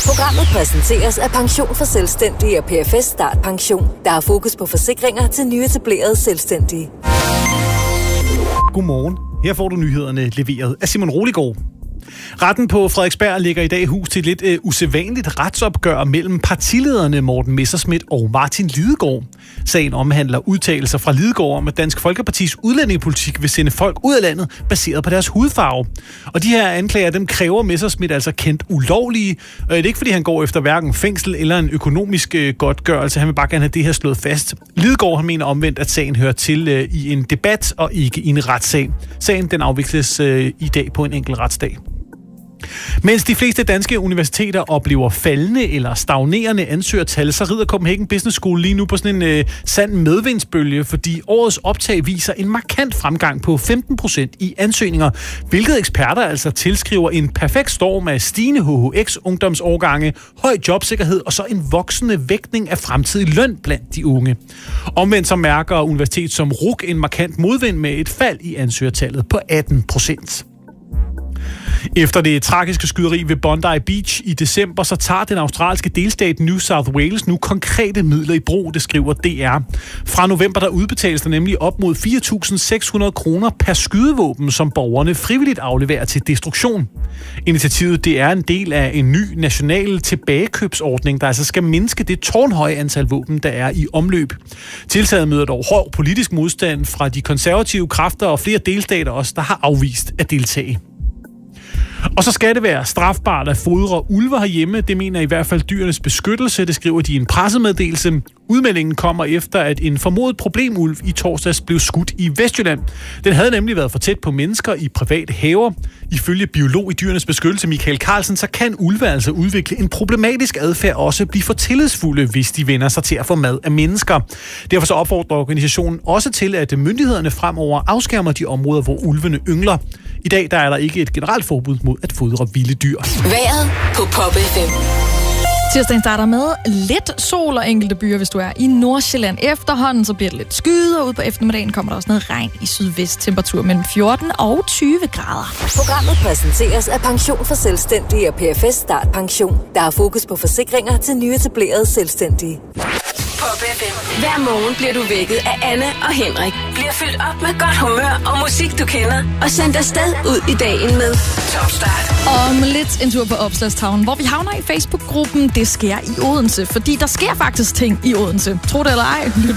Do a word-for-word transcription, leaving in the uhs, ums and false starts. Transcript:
Programmet præsenteres af Pension for Selvstændige og P F S Start Pension, der har fokus på forsikringer til nyetablerede selvstændige. Godmorgen. Her får du nyhederne leveret af Simon Roligård. Retten på Frederiksberg lægger i dag hus til et lidt øh, usædvanligt retsopgør mellem partilederne Morten Messerschmidt og Martin Lidegaard. Sagen omhandler udtalelser fra Lidegaard om, at Dansk Folkepartis udlændingepolitik vil sende folk ud af landet baseret på deres hudfarve. Og de her anklager, dem kræver Messerschmidt altså kendt ulovlige. Og det er ikke, fordi han går efter hverken fængsel eller en økonomisk øh, godtgørelse. Han vil bare gerne have det her slået fast. Lidegaard han mener omvendt, at sagen hører til øh, i en debat og ikke i en retssag. Sagen den afvikles øh, i dag på en enkelt retsdag. Mens de fleste danske universiteter oplever faldende eller stagnerende ansøgertal, så rider Copenhagen Business School lige nu på sådan en øh, sand medvindsbølge, fordi årets optag viser en markant fremgang på femten procent i ansøgninger, hvilket eksperter altså tilskriver en perfekt storm af stigende H H X-ungdomsårgange, høj jobsikkerhed og så en voksende vægtning af fremtidig løn blandt de unge. Omvendt så mærker universitet som R U C en markant modvind med et fald i ansøgertallet på atten procent. Efter det tragiske skyderi ved Bondi Beach i december, så tager den australske delstat New South Wales nu konkrete midler i brug, det skriver D R. Fra november der udbetales der nemlig op mod fire tusind seks hundrede kroner per skydevåben, som borgerne frivilligt afleverer til destruktion. Initiativet det er en del af en ny national tilbagekøbsordning, der altså skal mindske det tårnhøje antal våben, der er i omløb. Tiltaget møder dog hård politisk modstand fra de konservative kræfter og flere delstater også, der har afvist at deltage. Og så skal det være strafbart at fodre ulve herhjemme. Det mener i hvert fald Dyrenes Beskyttelse. Det skriver de i en pressemeddelelse. Udmeldingen kommer efter, at en formodet problemulv i torsdags blev skudt i Vestjylland. Den havde nemlig været for tæt på mennesker i private haver. Ifølge biolog i Dyrenes Beskyttelse Michael Carlsen, så kan ulve altså udvikle en problematisk adfærd også blive for tillidsfulde, hvis de vender sig til at få mad af mennesker. Derfor så opfordrer organisationen også til, at myndighederne fremover afskærmer de områder, hvor ulvene yngler. I dag der er der ikke et generelt forbud mod at fodre vilde dyr. Vejret på Pop F M. Tirsdagen starter med lidt sol og enkelte byer, hvis du er i Nordsjælland. Efterhånden så bliver det lidt skyet, og ud på eftermiddagen kommer der også noget regn i sydvest. Temperatur mellem fjorten og tyve grader. Programmet præsenteres af Pension for Selvstændige og P F S Start Pension, der har fokus på forsikringer til nyetablerede selvstændige. Pop F M. Hver morgen bliver du vækket af Anne og Henrik. Bliver fyldt op med godt humør og musik, du kender. Og sendt afsted ud i dagen med Top Start. Om lidt en tur på Opslagstavlen, hvor vi havner i Facebook-gruppen Det sker i Odense. Fordi der sker faktisk ting i Odense. Tro det eller ej.